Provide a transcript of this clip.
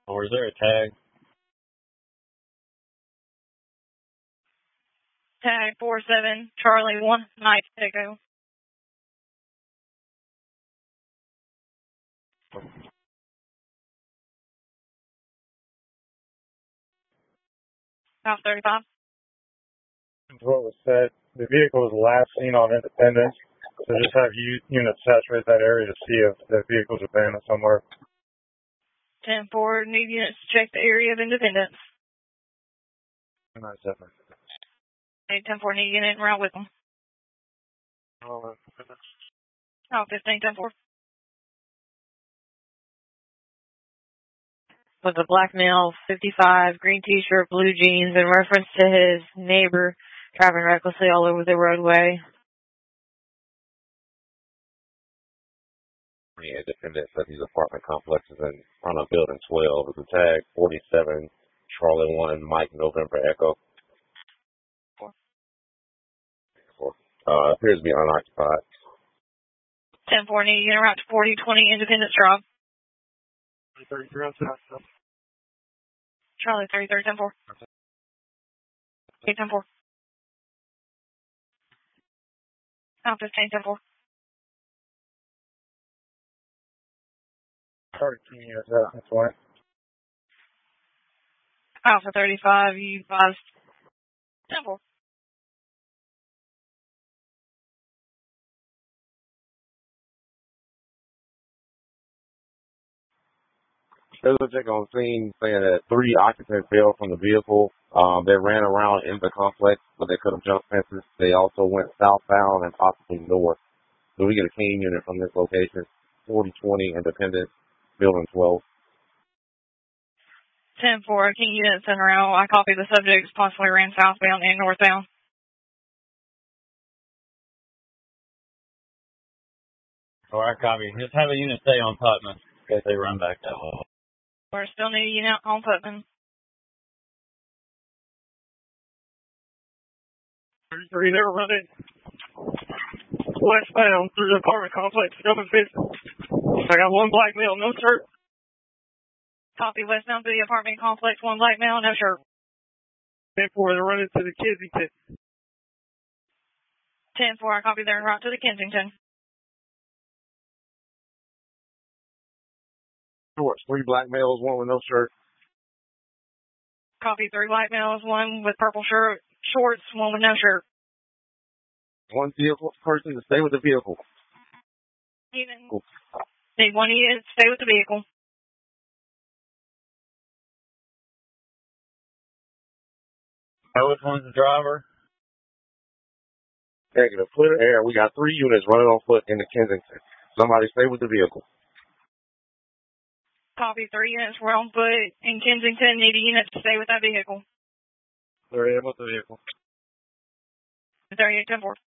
Or is there a tag? Tag 47 Charlie 1 Mike Echo. South 35. What was said. The vehicle was last seen on Independence. So just have units saturate that area to see if the vehicle's abandoned somewhere. 10-4, need units to check the area of Independence. 9-7. 10-4, need unit en route with them. Oh, 15, 10-4. With a black male, 55, green t-shirt, blue jeans, in reference to his neighbor driving recklessly all over the roadway. Independence at these apartment complexes in front of Building 12 with the tag 47 Charlie 1 Mike November Echo. 4. Appears to be unoccupied. 10-4, need unit route to 4020 Independence Drive. 33 on South. Charlie 33, 10-4. 10-4. South 15, 10-4. Sorry, that's why. Alpha 35, you advised 10-4. There's a check on scene saying that 3 occupants fell from the vehicle. They ran around in the complex, but they could have jumped fences. They also went southbound and possibly north. So we get a King unit from this location, 4020 Independence, Building 12. 10-4, King units en route. I copy the subjects possibly ran southbound and northbound. All right, copy. Just have a unit stay on Putman in case they run back that way. We're still need a unit on Putman. 33, they're running westbound through the apartment complex, jumping fences. I got one black male, no shirt. Copy westbound through the apartment complex, one black male, no shirt. 10-4, they're running to the Kensington. 10-4, I copy their route to the Kensington. Shorts, 3 black males, 1 with no shirt. Copy 3 black males, 1 with purple shirt, shorts, 1 with no shirt. 1 vehicle person to stay with the vehicle. Cool. Need 1 unit to stay with the vehicle. Which one's the driver? Negative. Clear air. We got 3 units running on foot in the Kensington. Somebody stay with the vehicle. Copy 3 units were on foot in Kensington. Need a unit to stay with that vehicle. Clear air with the vehicle. 38, 10-4.